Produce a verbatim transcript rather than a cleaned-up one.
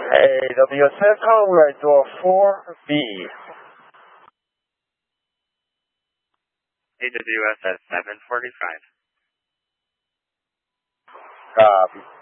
A W S Echo, we're at door four B. A W S at seven forty-five. Copy.